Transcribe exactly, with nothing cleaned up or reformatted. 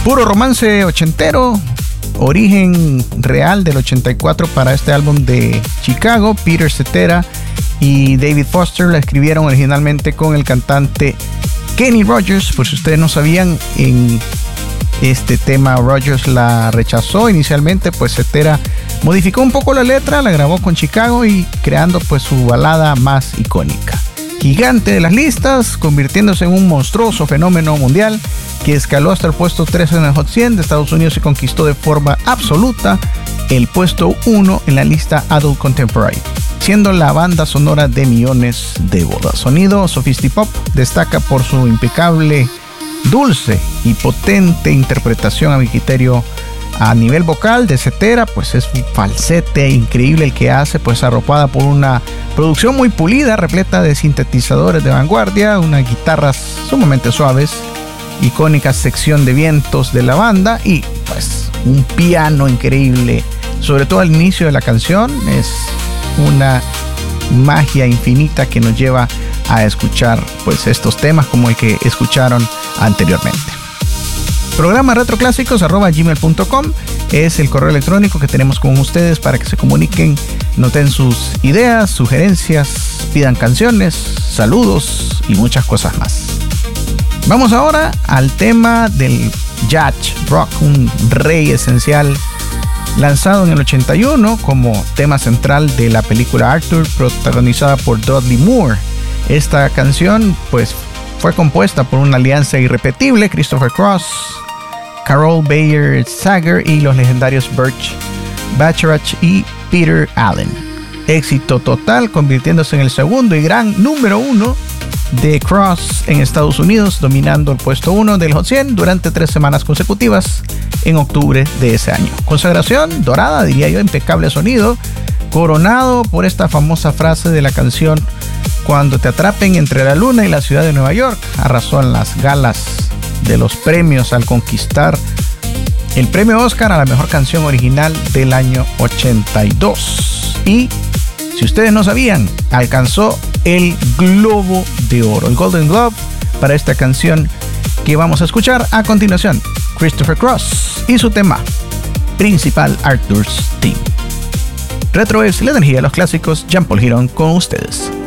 Puro romance ochentero, origen real del ochenta y cuatro para este álbum de Chicago. Peter Cetera y David Foster la escribieron originalmente con el cantante Kenny Rogers. Por si ustedes no sabían, en este tema Rogers la rechazó inicialmente, pues Cetera modificó un poco la letra, la grabó con Chicago y creando pues su balada más icónica. Gigante de las listas, convirtiéndose en un monstruoso fenómeno mundial que escaló hasta el puesto trece en el Hot cien de Estados Unidos y conquistó de forma absoluta el puesto uno en la lista Adult Contemporary, siendo la banda sonora de millones de bodas. Sonido Sophistipop destaca por su impecable, dulce y potente interpretación a mi criterio. A nivel vocal de Cetera, pues es un falsete increíble el que hace, pues arropada por una producción muy pulida, repleta de sintetizadores de vanguardia, unas guitarras sumamente suaves, icónica sección de vientos de la banda y pues un piano increíble. Sobre todo al inicio de la canción es una magia infinita que nos lleva a escuchar pues estos temas como el que escucharon anteriormente. Programa retroclásicos arroba gmail punto com es el correo electrónico que tenemos con ustedes para que se comuniquen, noten sus ideas, sugerencias, pidan canciones, saludos y muchas cosas más. Vamos ahora al tema del yacht rock, un rey esencial lanzado en el ochenta y uno como tema central de la película Arthur, protagonizada por Dudley Moore. Esta canción pues fue compuesta por una alianza irrepetible: Christopher Cross, Carol Bayer Sager y los legendarios Burt Bacharach y Peter Allen. Éxito total, convirtiéndose en el segundo y gran número uno de Cross en Estados Unidos, dominando el puesto uno del Hot cien durante tres semanas consecutivas en octubre de ese año. Consagración dorada, diría yo, impecable sonido, coronado por esta famosa frase de la canción: cuando te atrapen entre la luna y la ciudad de Nueva York. Arrasó en las galas de los premios al conquistar el premio Oscar a la mejor canción original del año ochenta y dos. Y si ustedes no sabían, alcanzó el Globo de Oro, el Golden Globe, para esta canción que vamos a escuchar a continuación. Christopher Cross y su tema principal, Arthur's Theme. Retro es la energía de los clásicos. Jean Paul Girón con ustedes.